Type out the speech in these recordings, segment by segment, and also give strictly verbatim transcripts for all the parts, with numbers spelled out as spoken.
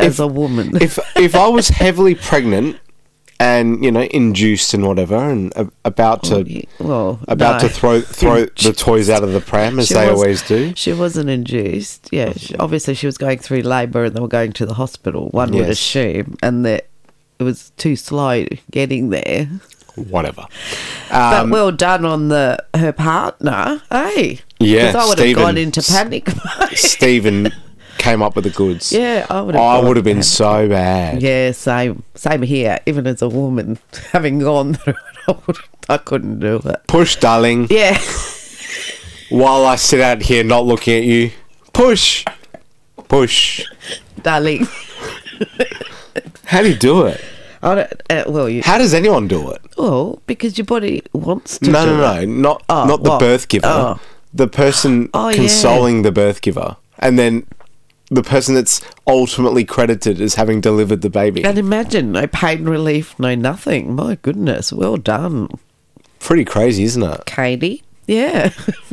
as a woman. if if I was heavily pregnant and, you know, induced and whatever, and uh, about to Oh, yeah. well, about no. to throw throw the toys out of the pram as She they was- always do. She wasn't induced. Yeah, she, obviously she was going through labour and they were going to the hospital. One would Yes. assume, and that it was too slow getting there. Whatever. But Um, well done on the her partner, hey? Yeah, because I would have Stephen- gone into panic mode. Stephen came up with the goods. Yeah, I would have. I gone would have been panic. so bad. Yeah, same, same here. Even as a woman, having gone through it, I, would, I couldn't do it. Push, darling. Yeah, While I sit out here not looking at you. Push. Push. darling. How do you do it? I don't, uh, well, you. How does anyone do it? Well, because your body wants to. No, do no, no. it. Not Oh, not the what? birth giver. Oh. The person Oh, yeah. consoling the birth giver. And then the person that's ultimately credited as having delivered the baby. And imagine no pain relief, no nothing. My goodness, well done, Pretty crazy, isn't it? Katie. Yeah.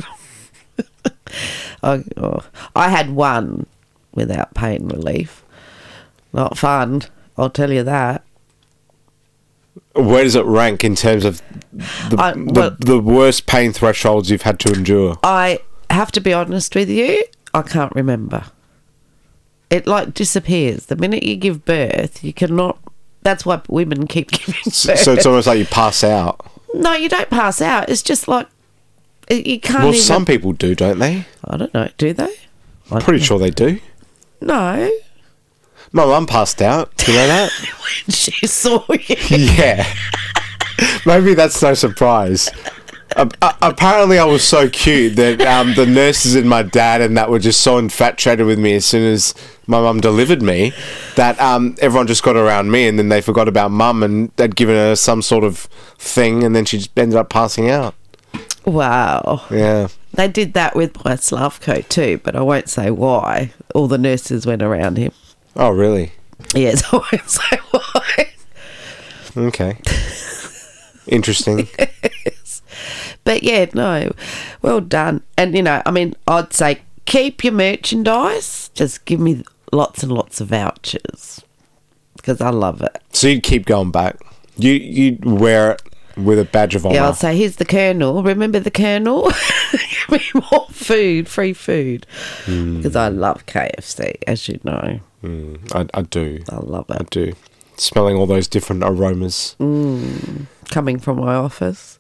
I, oh, I had one without pain relief. Not fun, I'll tell you that. Where does it rank in terms of the, I- well- the, the worst pain thresholds you've had to endure? I have to be honest with you, I can't remember. It like disappears. The minute you give birth, you cannot. That's why women keep giving birth. So it's almost like you pass out. No, you don't pass out. It's just like it- you can't Well, even. some people do, don't they? I don't know. Do they? I Pretty sure they do. No. My mum passed out. Do you know that? She saw you. Yeah. Maybe that's no surprise. Uh, uh, apparently, I was so cute that um, the nurses and my dad and that were just so infatuated with me as soon as my mum delivered me that um, everyone just got around me, and then they forgot about mum, and they'd given her some sort of thing, and then she just ended up passing out. Wow. Yeah. They did that with my Slavko too, but I won't say why. All the nurses went around him. Oh, really? Yes, I won't say why. Okay. Interesting. But yeah, no, well done. And, you know, I mean, I'd say keep your merchandise. Just give me lots and lots of vouchers because I love it. So you'd keep going back. You, you'd wear it with a badge of honour. Yeah, I'll say, here's the Colonel. Remember the Colonel? Give me more food, free food. Because I love K F C, as you know. Mm, I, I do. I love I it. do. Smelling all those different aromas. Coming from my office.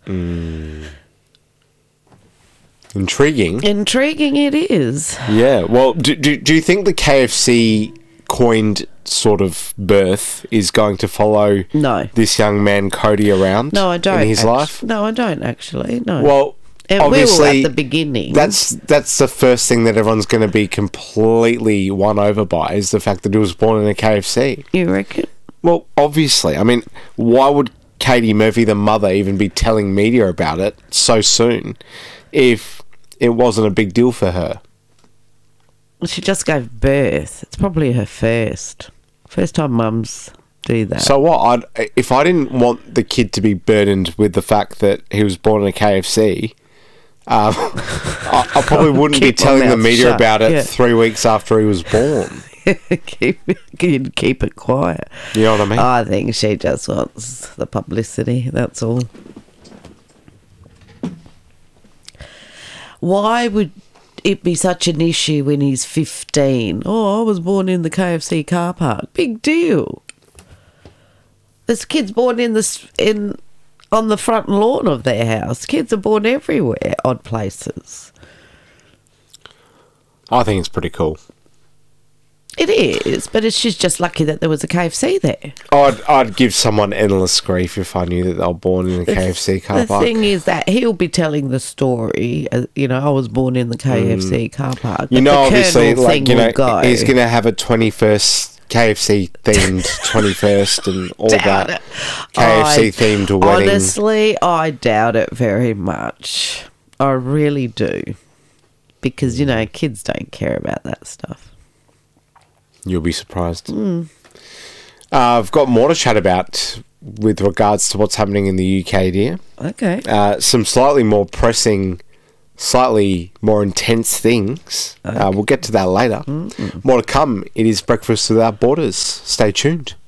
Intriguing. Intriguing it is. Yeah. Well, do, do, do you think the K F C coined sort of birth is going to follow No. this young man Cody around No, I don't. in his act- life? No, I don't actually. No. Well, And we were obviously, at the beginning. that's that's the first thing that everyone's going to be completely won over by is the fact that he was born in a K F C. You reckon? Well, obviously. I mean, why would Katie Murphy, the mother, even be telling media about it so soon if it wasn't a big deal for her? She just gave birth. It's probably her first. First time mums do that. So what? I'd, if I didn't want the kid to be burdened with the fact that he was born in a K F C, um, I, I probably wouldn't be Keep my telling the mouth media shut, about it yeah. three weeks after he was born. keep, you'd keep it quiet. You know what I mean? I think she just wants the publicity. That's all. Why would it be such an issue when he's fifteen? Oh, I was born in the K F C car park. Big deal. There's kids born in the in on the front lawn of their house. Kids are born everywhere, odd places. I think it's pretty cool. It is, but it's, she's just lucky that there was a K F C there. I'd I'd give someone endless grief if I knew that they were born in a K F C car The park. thing is that he'll be telling the story. Uh, you know, I was born in the K F C car park. You but know, the obviously, Colonel like thing you know, will go. he's going to have a twenty-first K F C themed twenty-first and all Doubt that it. K F C I- themed wedding. Honestly, I doubt it very much. I really do, because you know, kids don't care about that stuff. You'll be surprised. Hmm. Uh, I've got more to chat about with regards to what's happening in the U K, dear. Okay. Uh, some slightly more pressing slightly more intense things. Uh, we'll get to that later. Mm-hmm. More to come. It is Breakfast Without Borders. Stay tuned.